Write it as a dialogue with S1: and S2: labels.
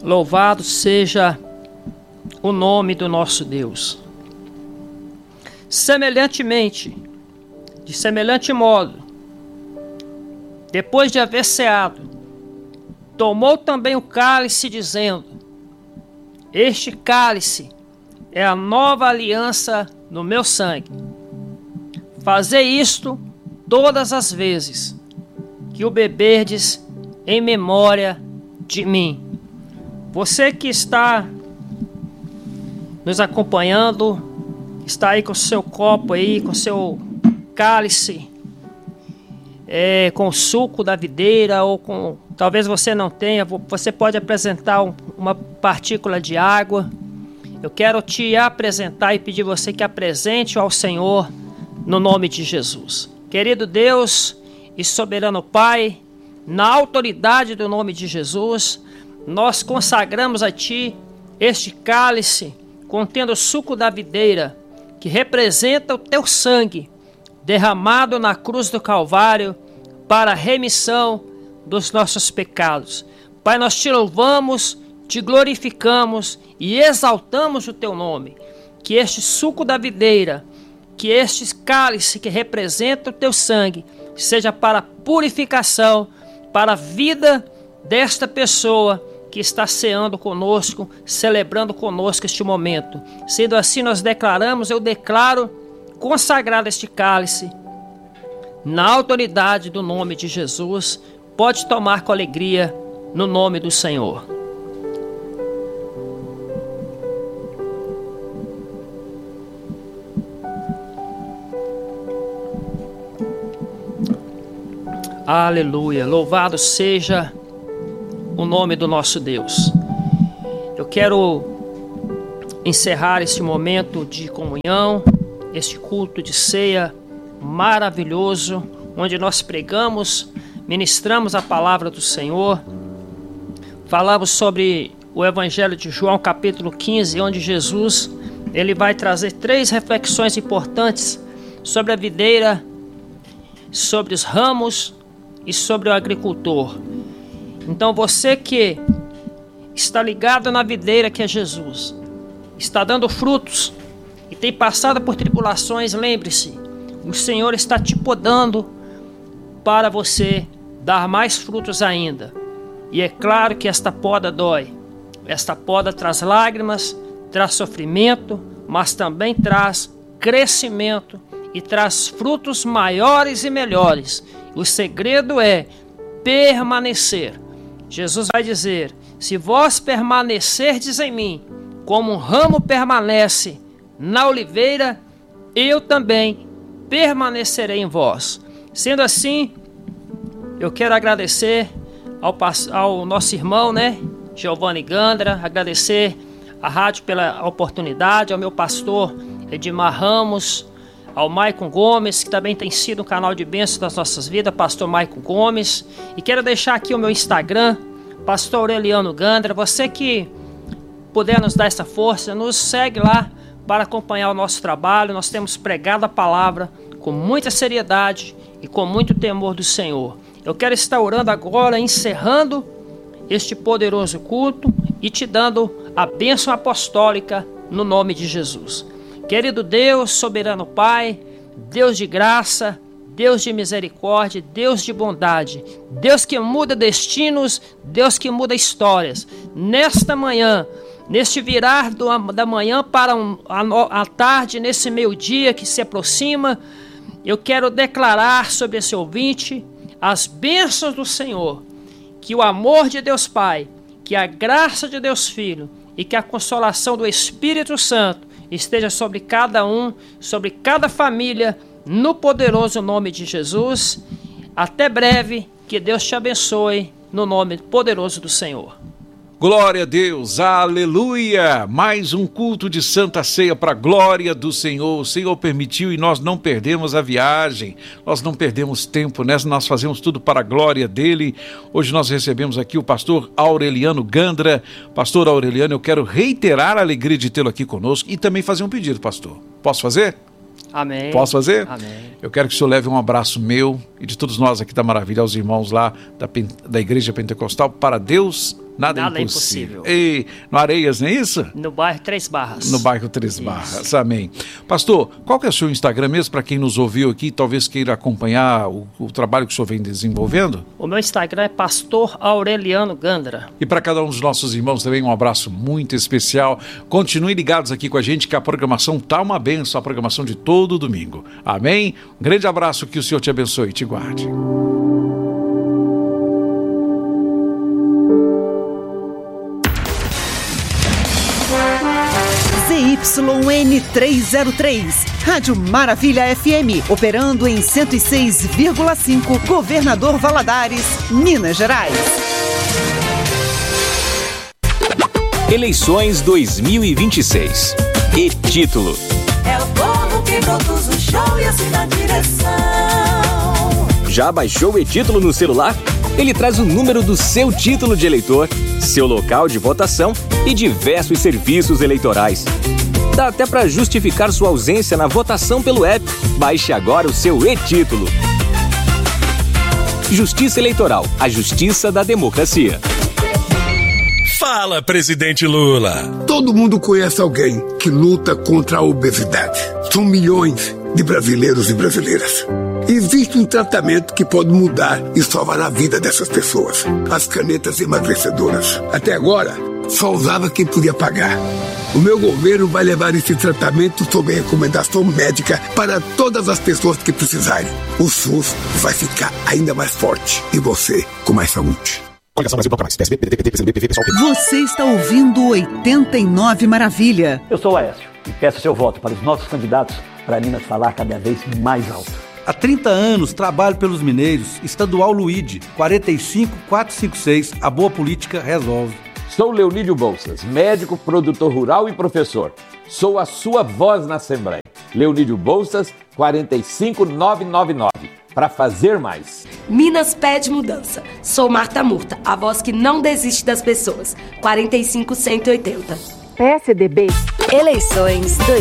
S1: Louvado seja o nome do nosso Deus. Semelhantemente, de semelhante modo, depois de haver ceado, tomou também o cálice, dizendo: Este cálice é a nova aliança no meu sangue. Fazei isto todas as vezes que o beberdes em memória de mim. Você que está nos acompanhando, está aí com o seu copo aí, com o seu cálice, com o suco da videira, ou com, talvez você não tenha, você pode apresentar uma partícula de água. Eu quero te apresentar e pedir você que apresente ao Senhor no nome de Jesus. Querido Deus e soberano Pai, na autoridade do nome de Jesus, nós consagramos a Ti este cálice contendo o suco da videira, que representa o Teu sangue derramado na cruz do Calvário para a remissão dos nossos pecados. Pai, nós Te louvamos, Te glorificamos e exaltamos o Teu nome. Que este suco da videira, que este cálice que representa o Teu sangue, seja para a purificação, para a vida desta pessoa que está ceando conosco, celebrando conosco este momento. Sendo assim, nós declaramos, eu declaro consagrado este cálice, na autoridade do nome de Jesus. Pode tomar com alegria no nome do Senhor. Aleluia, louvado seja o nome do nosso Deus. Eu quero encerrar este momento de comunhão, este culto de ceia maravilhoso, onde nós pregamos, ministramos a palavra do Senhor, falamos sobre o Evangelho de João, capítulo 15, onde Jesus ele vai trazer 3 reflexões importantes sobre a videira, sobre os ramos e sobre o agricultor. Então você que está ligado na videira que é Jesus, está dando frutos e tem passado por tribulações, lembre-se, o Senhor está te podando para você dar mais frutos ainda. E é claro que esta poda dói. Esta poda traz lágrimas, traz sofrimento, mas também traz crescimento e traz frutos maiores e melhores. O segredo é permanecer. Jesus vai dizer: se vós permanecerdes em mim, como um ramo permanece na oliveira, eu também permanecerei em vós. Sendo assim, eu quero agradecer ao nosso irmão, Giovanni Gandra, agradecer à rádio pela oportunidade, ao meu pastor Edmar Ramos, ao Maicon Gomes, que também tem sido um canal de bênção das nossas vidas, pastor Maicon Gomes. E quero deixar aqui o meu Instagram, pastor Aureliano Gandra. Você que puder nos dar essa força, nos segue lá para acompanhar o nosso trabalho. Nós temos pregado a palavra com muita seriedade e com muito temor do Senhor. Eu quero estar orando agora, encerrando este poderoso culto e te dando a bênção apostólica no nome de Jesus. Querido Deus, soberano Pai, Deus de graça, Deus de misericórdia, Deus de bondade, Deus que muda destinos, Deus que muda histórias. Nesta manhã, neste virar da manhã para a tarde, nesse meio-dia que se aproxima, eu quero declarar sobre esse ouvinte as bênçãos do Senhor, que o amor de Deus Pai, que a graça de Deus Filho e que a consolação do Espírito Santo esteja sobre cada um, sobre cada família, no poderoso nome de Jesus. Até breve, que Deus te abençoe, no nome poderoso do Senhor.
S2: Glória a Deus, aleluia! Mais um culto de Santa Ceia para a glória do Senhor. O Senhor permitiu e nós não perdemos a viagem, nós não perdemos tempo, nós fazemos tudo para a glória dele. Hoje nós recebemos aqui o pastor Aureliano Gandra. Pastor Aureliano, eu quero reiterar a alegria de tê-lo aqui conosco e também fazer um pedido, pastor. Posso fazer?
S1: Amém.
S2: Posso fazer?
S1: Amém.
S2: Eu quero que o senhor leve um abraço meu e de todos nós aqui da Maravilha, aos irmãos lá da Igreja Pentecostal, para Deus Nada é impossível. E no Areias, não é isso?
S1: No bairro Três Barras.
S2: No bairro Três Barras, amém. Pastor, qual que é o seu Instagram mesmo, para quem nos ouviu aqui, talvez queira acompanhar o trabalho que o senhor vem desenvolvendo?
S1: O meu Instagram é Pastor Aureliano Gandra.
S2: E para cada um dos nossos irmãos também um abraço muito especial. Continuem ligados aqui com a gente, que a programação tá uma bênção, a programação de todo domingo. Amém? Um grande abraço, que o Senhor te abençoe e te guarde.
S3: ZYN303, Rádio Maravilha FM, operando em 106,5, Governador Valadares, Minas Gerais.
S4: Eleições 2026. E título:
S5: é o povo que produz o show e assina a direção.
S4: Já baixou o e-título no celular? Ele traz o número do seu título de eleitor, seu local de votação e diversos serviços eleitorais. Dá até para justificar sua ausência na votação pelo app. Baixe agora o seu e-título. Justiça Eleitoral, a justiça da democracia.
S6: Fala, presidente Lula!
S7: Todo mundo conhece alguém que luta contra a obesidade. São milhões de brasileiros e brasileiras. Existe um tratamento que pode mudar e salvar a vida dessas pessoas. As canetas emagrecedoras. Até agora, só usava quem podia pagar. O meu governo vai levar esse tratamento sob recomendação médica para todas as pessoas que precisarem. O SUS vai ficar ainda mais forte e você com mais saúde.
S3: Você está ouvindo 89 Maravilha.
S8: Eu sou o Aécio e peço seu voto para os nossos candidatos para Minas falar cada vez mais alto.
S9: Há 30 anos trabalho pelos mineiros. Estadual Luíde, 45456, a boa política resolve.
S10: Sou Leonídio Bolsas, médico, produtor rural e professor. Sou a sua voz na Assembleia. Leonídio Bolsas, 45999. Para fazer mais.
S11: Minas pede mudança. Sou Marta Murta, a voz que não desiste das pessoas. 45180.
S12: PSDB.
S13: Eleições 2026.